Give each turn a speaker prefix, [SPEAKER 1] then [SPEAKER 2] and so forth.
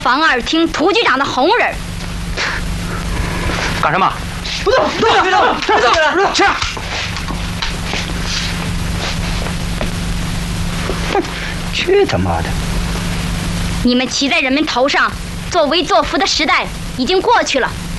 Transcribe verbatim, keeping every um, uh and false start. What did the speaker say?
[SPEAKER 1] 反而听涂局长的红人。
[SPEAKER 2] 干什么？
[SPEAKER 3] 不动，不动，别动，别动，别动，
[SPEAKER 2] 去！哼，去他妈的！
[SPEAKER 1] 你们骑在人们头上，作威作福的时代已经过去了。